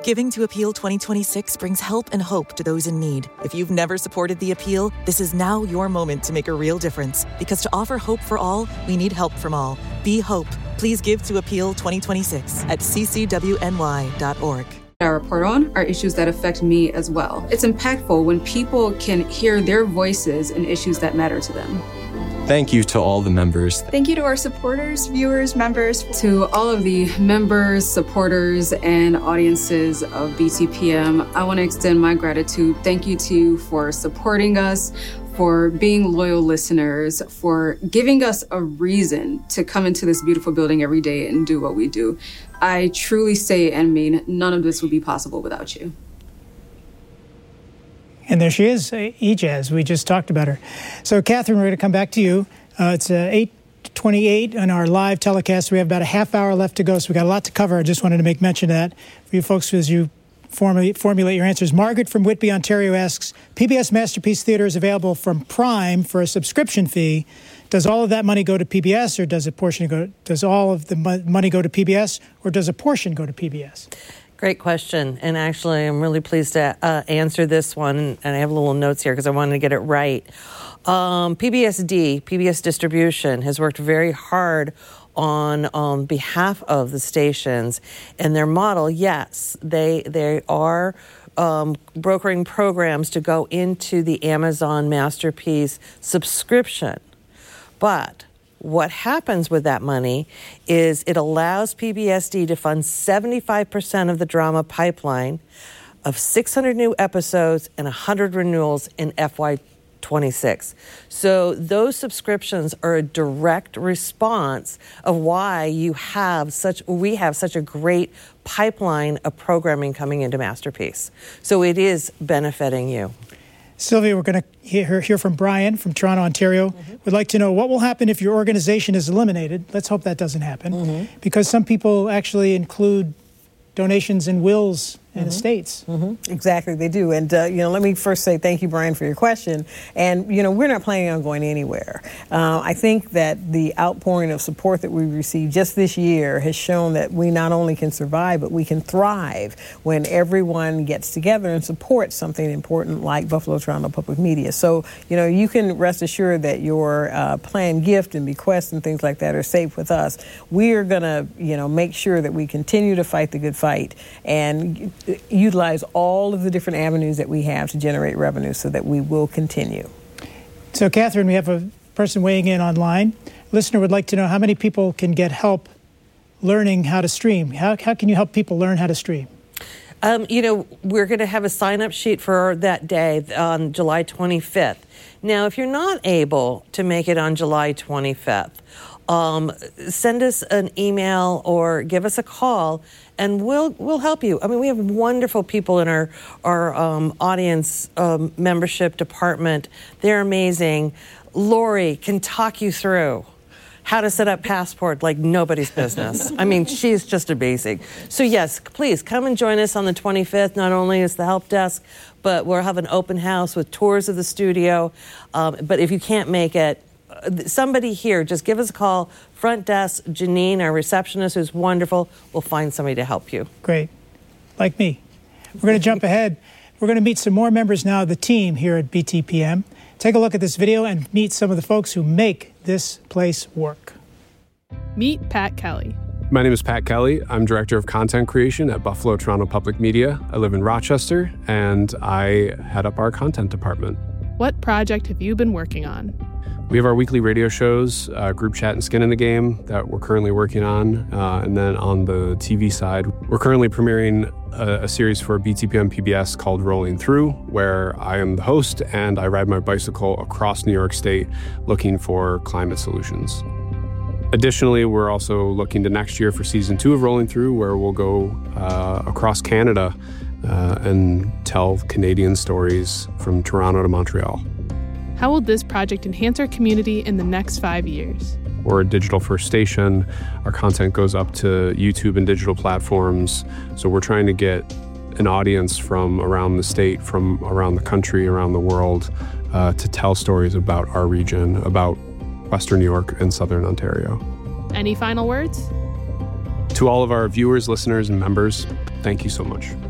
Giving to Appeal 2026 brings help and hope to those in need. If you've never supported the Appeal, this is now your moment to make a real difference. Because to offer hope for all, we need help from all. Be hope. Please give to Appeal 2026 at ccwny.org. I report on are issues that affect me as well. It's impactful when people can hear their voices in issues that matter to them. Thank you to all the members. Thank you to our supporters, viewers, members. To all of the members, supporters, and audiences of BTPM, I want to extend my gratitude. Thank you to you for supporting us, for being loyal listeners, for giving us a reason to come into this beautiful building every day and do what we do. I truly say and mean none of this would be possible without you. And there she is, Ijaz. We just talked about her. So, Catherine, we're going to come back to you. It's 8:28 on our live telecast. We have about a half hour left to go, so we've got a lot to cover. I just wanted to make mention of that for you folks as you formulate your answers. Margaret from Whitby, Ontario asks, PBS Masterpiece Theatre is available from Prime for a subscription fee. Does all of that money go to PBS, or does all of the money go to PBS, or does a portion go to PBS? Great question. And actually, I'm really pleased to answer this one. And I have little notes here because I wanted to get it right. PBS Distribution, has worked very hard on behalf of the stations. And their model, yes, they are brokering programs to go into the Amazon Masterpiece subscription. But what happens with that money is it allows PBSD to fund 75% of the drama pipeline of 600 new episodes and 100 renewals in FY26. So those subscriptions are a direct response of why we have such a great pipeline of programming coming into Masterpiece. So it is benefiting you. Sylvia, we're going to hear from Brian from Toronto, Ontario. Would like to know what will happen if your organization is eliminated. Let's hope that doesn't happen, because some people actually include donations in wills and estates. Exactly, they do. And, let me first say thank you, Brian, for your question. And, we're not planning on going anywhere. I think that the outpouring of support that we received just this year has shown that we not only can survive, but we can thrive when everyone gets together and supports something important like Buffalo Toronto Public Media. So, you can rest assured that your planned gift and bequests and things like that are safe with us. We are going to, make sure that we continue to fight the good fight and utilize all of the different avenues that we have to generate revenue so that we will continue. So, Catherine, we have a person weighing in online. Listener would like to know how many people can get help learning how to stream. How can you help people learn how to stream? We're going to have a sign-up sheet for that day on July 25th. Now, if you're not able to make it on July 25th, send us an email or give us a call, and we'll help you. I mean, we have wonderful people in our audience membership department. They're amazing. Lori can talk you through how to set up Passport like nobody's business. I mean, she's just amazing. So yes, please come and join us on the 25th. Not only is the help desk, but we'll have an open house with tours of the studio. But if you can't make it, somebody here, just give us a call. Front desk, Janine, our receptionist, who's wonderful, will find somebody to help you. Great. Like me. We're going to jump ahead. We're going to meet some more members now of the team here at BTPM. Take a look at this video and meet some of the folks who make this place work. Meet Pat Kelly. My name is Pat Kelly. I'm Director of Content Creation at Buffalo Toronto Public Media. I live in Rochester, and I head up our content department. What project have you been working on? We have our weekly radio shows, Group Chat and Skin in the Game, that we're currently working on. And then on the TV side, we're currently premiering a series for BTPM PBS called Rolling Through, where I am the host and I ride my bicycle across New York State looking for climate solutions. Additionally, we're also looking to next year for season 2 of Rolling Through, where we'll go across Canada and tell Canadian stories from Toronto to Montreal. How will this project enhance our community in the next 5 years? We're a digital-first station. Our content goes up to YouTube and digital platforms. So we're trying to get an audience from around the state, from around the country, around the world, to tell stories about our region, about Western New York and Southern Ontario. Any final words? To all of our viewers, listeners, and members, thank you so much.